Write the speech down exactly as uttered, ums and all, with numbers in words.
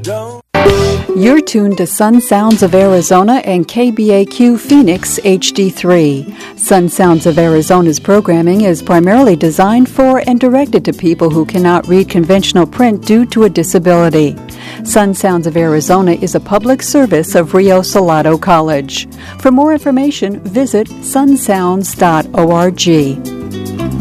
Don't. You're tuned to Sun Sounds of Arizona and K B A Q Phoenix H D three. Sun Sounds of Arizona's programming is primarily designed for and directed to people who cannot read conventional print due to a disability. Sun Sounds of Arizona is a public service of Rio Salado College. For more information, visit sun sounds dot org.